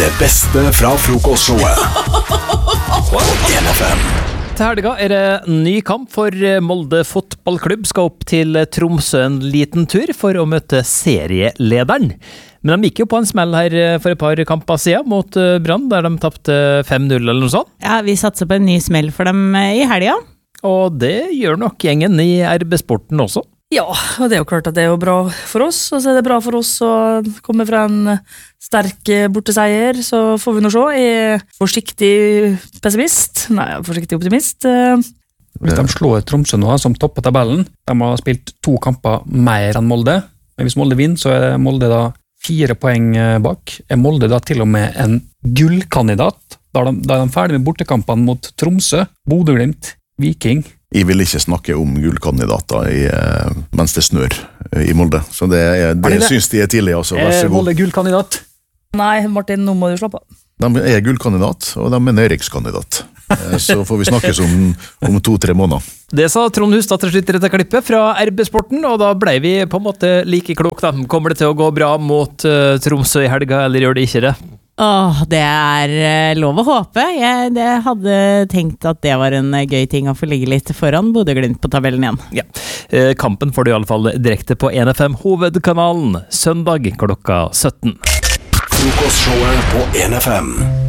Det beste fra frokostshowet på NFM. Til helga det ny kamp for Molde fotballklubb skal opp til Tromsø en liten tur for å møte serielederen. Men de gikk jo på en smell her for et par kamper siden mot Brann, der de tappte 5-0 eller noe sånt. Ja, vi satser på en ny smell for dem i helga. Og det gjør nok gjengen i RB Sporten også. Ja, og det jo klart at det jo bra for oss, og så det bra for oss å komme fra en sterk borteseier, så får vi nå se. Jeg forsiktig pessimist, nei, forsiktig optimist. Hvis de slår Tromsø nå, som topper tabellen, de har spilt 2 kamper mer enn Molde, men hvis Molde vinner, så Molde da 4 poeng bak. Molde da til og med en gullkandidat, da de ferdig med bortekampene mot Tromsø, Bodø/Glimt, Viking. Jeg vil ikke snakke om gullkandidater mens det snør i Molde. Så det synes de tidlig, altså. Vær så god. Molde gullkandidat? Nei, Martin, nå må du slappe av. De gullkandidat, og de nedrykkskandidat. Så får vi snakkes om 2-3 måneder. Det sa Trond Hustad til slutt i dette klippet fra RB Sporten, og da ble vi på en måte like klok da. Kommer det til å gå bra mot Tromsø i helga, eller gjør det ikke det? Det lov å håpe. Jeg hadde tenkt at det var en gøy ting å få ligge litt foran Bodø/Glimt på tabellen igjen. Ja, kampen får du i alle fall direkte på NFM hovedkanalen, søndag klokka 17. Frokostshowet på NFM.